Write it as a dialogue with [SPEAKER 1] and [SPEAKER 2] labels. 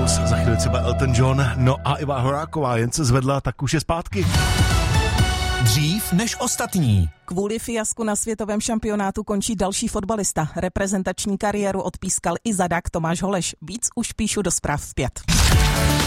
[SPEAKER 1] Beatles, za chvíli třeba Elton John, no a Iva Horáková jen se zvedla, tak už je zpátky.
[SPEAKER 2] Dřív než ostatní.
[SPEAKER 3] Kvůli fiasku na světovém šampionátu končí další fotbalista. Reprezentační kariéru odpískal i zadák Tomáš Holeš. Víc už píšu do zpráv v 5.